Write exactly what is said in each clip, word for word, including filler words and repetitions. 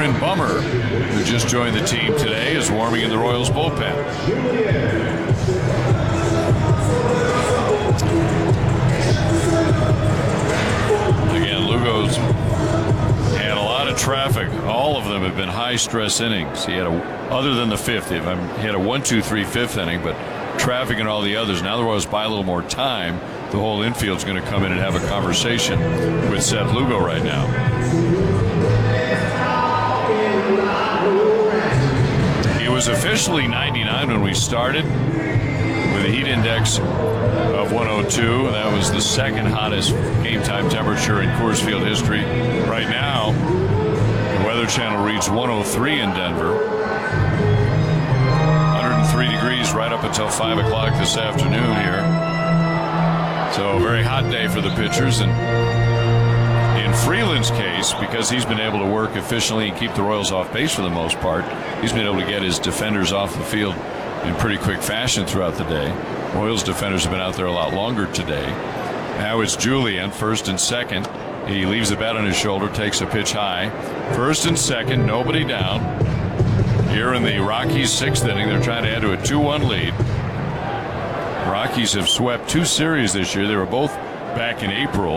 Aaron Bummer, who just joined the team today, is warming in the Royals bullpen. Again, Lugo's had a lot of traffic. All of them have been high-stress innings. He had a, other than the fifth, he had a one two three fifth inning, but traffic in all the others. Now the Royals buy a little more time. The whole infield's going to come in and have a conversation with Seth Lugo right now. It was officially ninety-nine when we started with a heat index of one oh two. That was the second hottest game time temperature in Coors Field history. Right now, the Weather Channel reads one oh three in Denver. one hundred three degrees right up until five o'clock this afternoon here. So a very hot day for the pitchers. And in Freeland's case, because he's been able to work efficiently and keep the Royals off base for the most part, he's been able to get his defenders off the field in pretty quick fashion throughout the day. Royals defenders have been out there a lot longer today. Now it's Julian, first and second. He leaves the bat on his shoulder, takes a pitch high. First and second, nobody down. Here in the Rockies' sixth inning, they're trying to add to a two one lead. Rockies have swept two series this year. They were both back in April.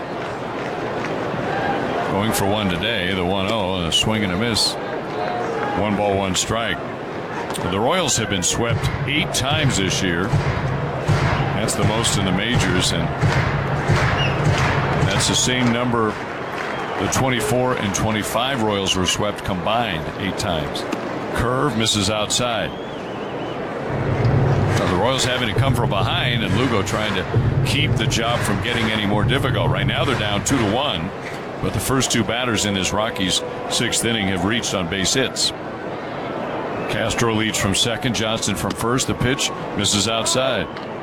Going for one today, the one oh, and a swing and a miss. One ball, one strike. The Royals have been swept eight times this year. That's the most in the majors, and that's the same number the twenty-four and twenty-five Royals were swept combined eight times. Curve misses outside. So the Royals having to come from behind, and Lugo trying to keep the job from getting any more difficult. Right now they're down two to one, but the first two batters in this Rockies sixth inning have reached on base hits. Castro leads from second, Johnson from first. The pitch misses outside.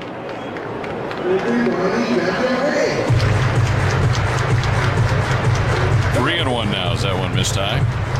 Three and one now. Is that one missed high?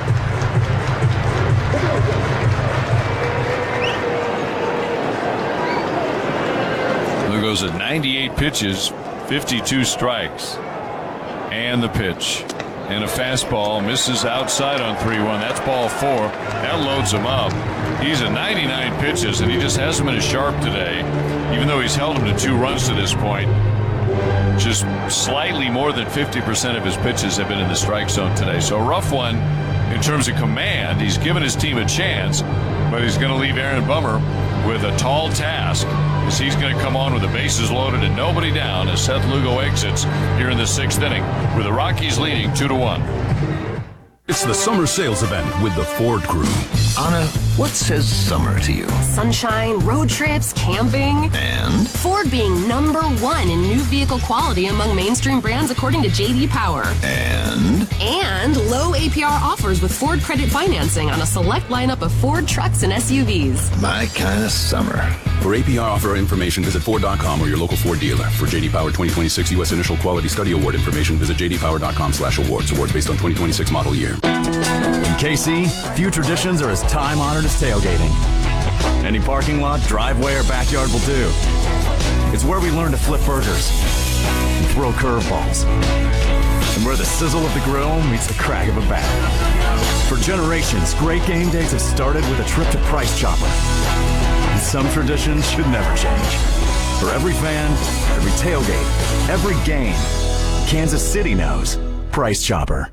Lugo's at ninety-eight pitches, fifty-two strikes. And the pitch. And a fastball misses outside on three one. That's ball four. That loads him up. He's at ninety-nine pitches, and he just hasn't been as sharp today, even though he's held him to two runs to this point. Just slightly more than fifty percent of his pitches have been in the strike zone today. So a rough one in terms of command. He's given his team a chance, but he's going to leave Aaron Bummer with a tall task, as he's going to come on with the bases loaded and nobody down as Seth Lugo exits here in the sixth inning with the Rockies leading two to one. It's the summer sales event with the Ford Crew. Anna, what says summer to you? Sunshine, road trips, camping. And? Ford being number one in new vehicle quality among mainstream brands according to J D Power. And? And low A P R offers with Ford credit financing on a select lineup of Ford trucks and S U Vs. My kind of summer. For A P R offer information, visit Ford dot com or your local Ford dealer. For J D Power twenty twenty-six U S Initial Quality Study Award information, visit J D Power dot com slash awards. Awards based on twenty twenty-six model year. In K C, few traditions are as time-honored as tailgating. Any parking lot, driveway, or backyard will do. It's where we learn to flip burgers and throw curveballs, and where the sizzle of the grill meets the crack of a bat. For generations, great game days have started with a trip to Price Chopper. And some traditions should never change. For every fan, every tailgate, every game, Kansas City knows Price Chopper.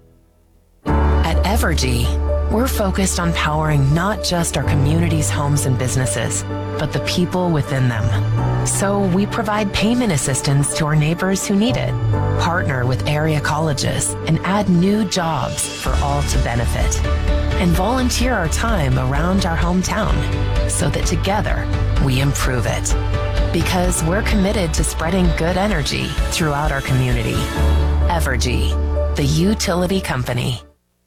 At Evergy, we're focused on powering not just our community's homes and businesses, but the people within them. So we provide payment assistance to our neighbors who need it, partner with area colleges, and add new jobs for all to benefit. And volunteer our time around our hometown so that together we improve it. Because we're committed to spreading good energy throughout our community. Evergy, the utility company.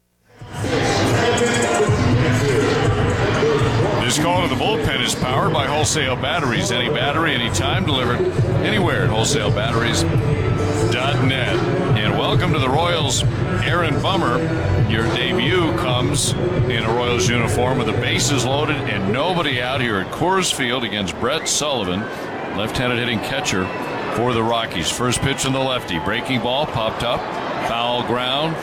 This call to the bullpen is powered by Wholesale Batteries. Any battery, anytime, delivered anywhere at wholesale batteries dot net. And welcome to the Royals, Aaron Bummer. Your debut comes in a Royals uniform with the bases loaded and nobody out here at Coors Field against Brett Sullivan, left-handed hitting catcher for the Rockies. First pitch from the lefty. Breaking ball popped up. Foul ground.